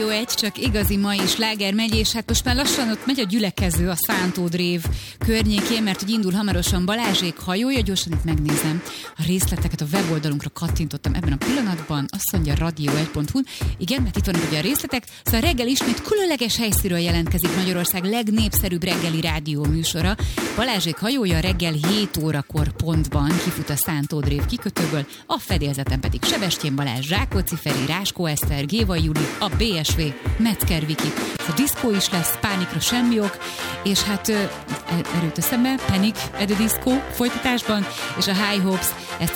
Rádió 1, csak igazi mai sláger megy, és hát most már lassan ott megy a gyülekező a Szántódrév környékén, mert hogy indul hamarosan Balázsék hajója, gyorsan itt megnézem a részleteket, a weboldalunkra kattintottam ebben a pillanatban, azt mondja radio1.hu, igen, mert itt vannak ugye a részletek, szóval reggel ismét különleges helyszínről jelentkezik Magyarország legnépszerűbb reggeli rádió műsora. Balázsék hajója reggel 7 órakor pontban kifut a Szántódrév kikötőből, a fedélzeten pedig Sebestyén Balázs, Rákóczi Feri, Ráskó Eszter, Géva Juli, a BSV, Metzger Viki. A diszkó is lesz, pánikra semmi ok, és hát erőt eszembe, Panic at the Disco folytatásban, és a High Hopes ezt